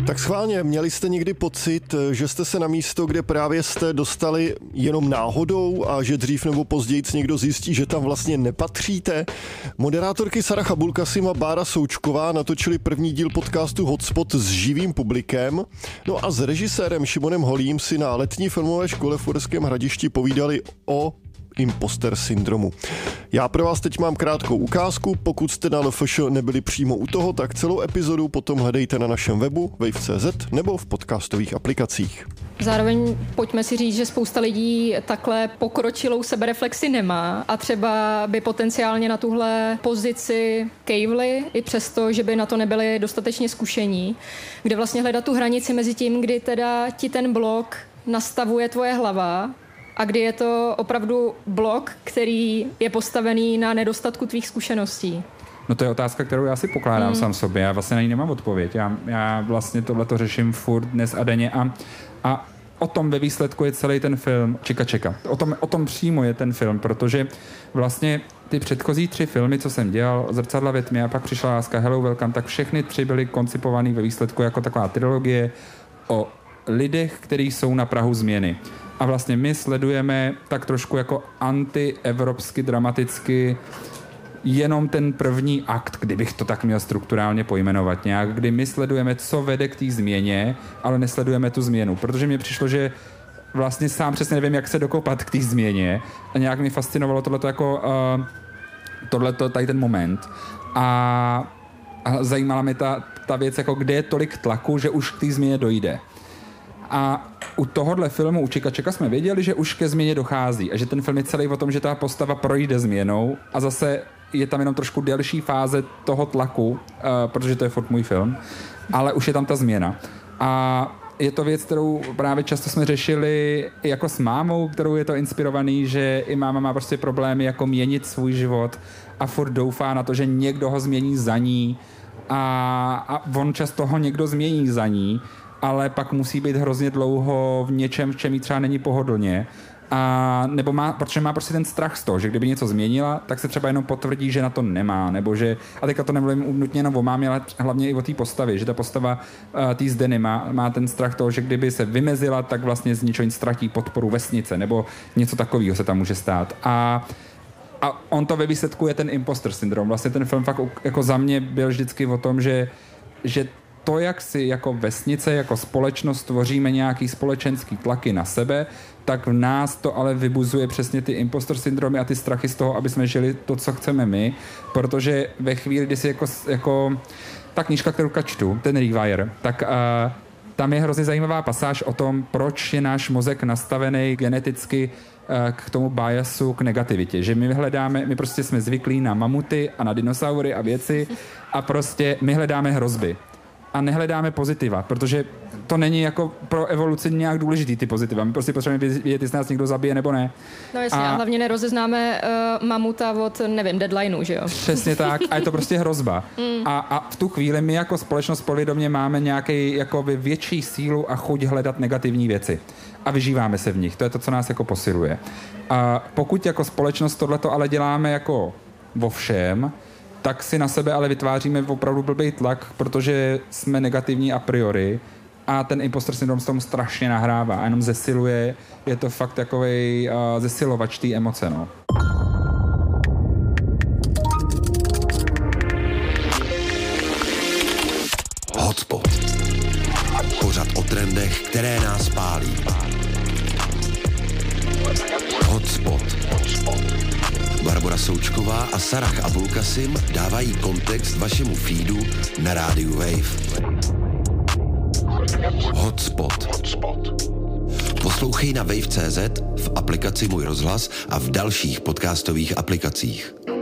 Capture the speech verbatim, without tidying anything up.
Tak schválně, měli jste někdy pocit, že jste se na místo, kde právě jste, dostali jenom náhodou a že dřív nebo později někdo zjistí, že tam vlastně nepatříte? Moderátorky Sarah Abulkasim a Bára Součková natočili první díl podcastu Hotspot s živým publikem. No a s režisérem Šimonem Holím si na letní filmové škole v Uherském Hradišti povídali o imposter syndromu. Já pro vás teď mám krátkou ukázku, pokud jste na L F Š nebyli přímo u toho, tak celou epizodu potom hledejte na našem webu wave tečka cé zet nebo v podcastových aplikacích. Zároveň pojďme si říct, že spousta lidí takhle pokročilou sebereflexi nemá a třeba by potenciálně na tuhle pozici kejvli i přesto, že by na to nebyli dostatečně zkušení, kde vlastně hledat tu hranici mezi tím, kdy teda ti ten blok nastavuje tvoje hlava a kdy je to opravdu blok, který je postavený na nedostatku tvých zkušeností. No to je otázka, kterou já si pokládám mm. sám sobě. Já vlastně na ní nemám odpověď. Já, já vlastně tohleto řeším furt dnes a denně a, a o tom ve výsledku je celý ten film Čika čeka. O tom, o tom přímo je ten film, protože vlastně ty předchozí tři filmy, co jsem dělal, Zrcadla ve tmě a pak Přišla láska, Hello Welcome, tak všechny tři byly koncipovaný ve výsledku jako taková trilogie o lidech, kteří jsou na prahu změny. A vlastně my sledujeme tak trošku jako antievropsky, dramaticky jenom ten první akt, kdybych to tak měl strukturálně pojmenovat nějak, kdy my sledujeme, co vede k té změně, ale nesledujeme tu změnu. Protože mně přišlo, že vlastně sám přesně nevím, jak se dokopat k té změně a nějak mi fascinovalo tohleto jako uh, tohleto, tady ten moment. A, a zajímala mě ta, ta věc, jako kde je tolik tlaku, že už k té změně dojde. A u tohohle filmu, u Čika čeka, jsme věděli, že už ke změně dochází a že ten film je celý o tom, že ta postava projde změnou a zase je tam jenom trošku delší fáze toho tlaku, uh, protože to je furt můj film, ale už je tam ta změna. A je to věc, kterou právě často jsme řešili jako s mámou, kterou je to inspirovaný, že i máma má prostě problémy jako měnit svůj život a furt doufá na to, že někdo ho změní za ní a, a on často ho někdo změní za ní, ale pak musí být hrozně dlouho v něčem, v čem jí třeba není pohodlně. A nebo má, protože má prostě ten strach z toho, že kdyby něco změnila, tak se třeba jenom potvrdí, že na to nemá, nebo že, a teďka to nemluvím nutně jenom o mámě, ale hlavně i o té postavě, že ta postava uh, té Zdeny má, má ten strach toho, že kdyby se vymezila, tak vlastně z ničeho ztratí podporu vesnice, nebo něco takového se tam může stát. A A on to ve výsledku je ten imposter syndrom. Vlastně ten film fakt jako za mě byl vždycky o tom, že, že to, jak si jako vesnice, jako společnost tvoříme nějaký společenský tlaky na sebe, tak v nás to ale vybuzuje přesně ty imposter syndromy a ty strachy z toho, aby jsme žili to, co chceme my, protože ve chvíli, kdy si jako, jako ta knížka, kterou čtu, ten Rewire, tak uh, tam je hrozně zajímavá pasáž o tom, proč je náš mozek nastavený geneticky uh, k tomu biasu, k negativitě. Že my hledáme, my prostě jsme zvyklí na mamuty a na dinosaury a věci a prostě my hledáme hrozby. A nehledáme pozitiva, protože to není jako pro evoluci nějak důležitý ty pozitiva. My prostě potřebujeme vědět, jestli nás někdo zabije nebo ne. No jasně, a, a hlavně nerozeznáme uh, mamuta od, nevím, deadlineu, že jo? Přesně tak, a je to prostě hrozba. Mm. A, a v tu chvíli my jako společnost povědomě máme nějaký jako větší sílu a chuť hledat negativní věci. A vyžíváme se v nich. To je to, co nás jako posiluje. A pokud jako společnost tohleto ale děláme jako vo všem, tak si na sebe ale vytváříme opravdu blbý tlak, protože jsme negativní a priori a ten imposter syndrom s tomu strašně nahrává a jenom zesiluje, je to fakt takovej uh, zesilovač té emoce, no. Hotspot. Pořad o trendech, které nás pálí. Hotspot. Barbora Součková a Sarah Abulkasim dávají kontext vašemu feedu na rádiu Wave. Hotspot. Poslouchej na wave tečka cé zet, v aplikaci Můj rozhlas a v dalších podcastových aplikacích.